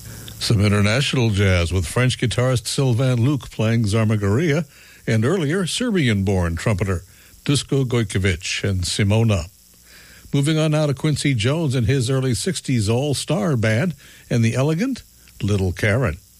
Some international jazz with French guitarist Sylvain Luc playing Zarmagoria, and earlier Serbian-born trumpeter Dusko Gojkovic and Simona. Moving on now to Quincy Jones and his early 60s all-star band and the elegant Little Karen.